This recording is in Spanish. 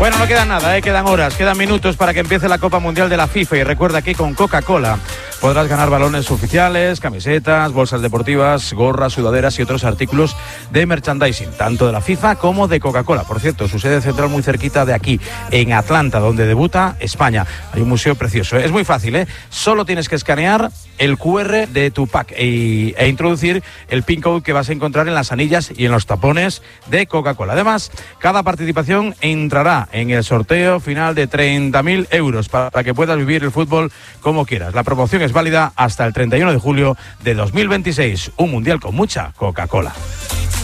Bueno, no queda nada, quedan horas, quedan minutos para que empiece la Copa Mundial de la FIFA. Y recuerda que con Coca-Cola podrás ganar balones oficiales, camisetas, bolsas deportivas, gorras, sudaderas y otros artículos de merchandising, tanto de la FIFA como de Coca-Cola. Por cierto, su sede central muy cerquita de aquí, en Atlanta, donde debuta España. Hay un museo precioso. Es muy fácil, Solo tienes que escanear el QR de tu pack e introducir el PIN code que vas a encontrar en las anillas y en los tapones de Coca-Cola. Además, cada participación entrará en el sorteo final de 30.000 euros para que puedas vivir el fútbol como quieras. La promoción es válida hasta el 31 de julio de 2026. Un mundial con mucha Coca-Cola.